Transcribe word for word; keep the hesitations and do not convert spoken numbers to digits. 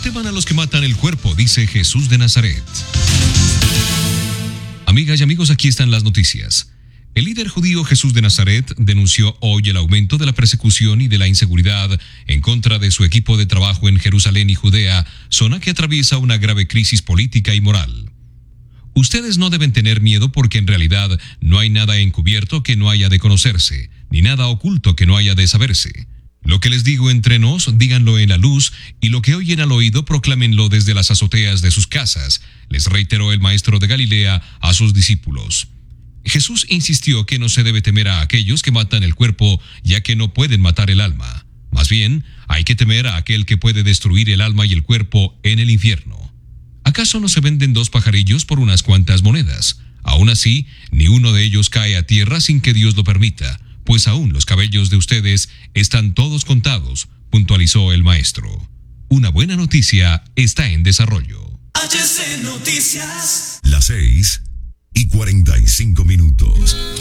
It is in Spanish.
teman a los que matan el cuerpo, dice Jesús de Nazaret. Amigas y amigos, aquí están las noticias. El líder judío Jesús de Nazaret denunció hoy el aumento de la persecución y de la inseguridad en contra de su equipo de trabajo en Jerusalén y Judea, zona que atraviesa una grave crisis política y moral. Ustedes no deben tener miedo porque en realidad no hay nada encubierto que no haya de conocerse, ni nada oculto que no haya de saberse. Lo que les digo entre nos, díganlo en la luz, y lo que oyen al oído, proclámenlo desde las azoteas de sus casas, les reiteró el maestro de Galilea a sus discípulos. Jesús insistió que no se debe temer a aquellos que matan el cuerpo, ya que no pueden matar el alma. Más bien, hay que temer a aquel que puede destruir el alma y el cuerpo en el infierno. ¿Acaso no se venden dos pajarillos por unas cuantas monedas? Aún así, ni uno de ellos cae a tierra sin que Dios lo permita, pues aún los cabellos de ustedes están todos contados, puntualizó el maestro. Una buena noticia está en desarrollo. H C Noticias. Las seis y cuarenta y cinco minutos.